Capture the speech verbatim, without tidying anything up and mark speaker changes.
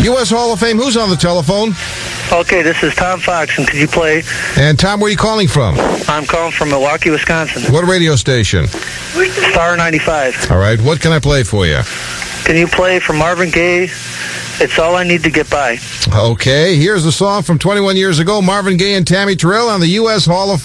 Speaker 1: U S Hall of Fame. Who's on the telephone?
Speaker 2: Okay, this is Tom Fox, and could you play?
Speaker 1: And Tom, where are you calling from?
Speaker 2: I'm calling from Milwaukee, Wisconsin.
Speaker 1: What radio station?
Speaker 2: Star ninety-five.
Speaker 1: All right, what can I play for you?
Speaker 2: Can you play for Marvin Gaye? It's All I Need to Get By.
Speaker 1: Okay, here's a song from twenty-one years ago, Marvin Gaye and Tammy Terrell on the U S Hall of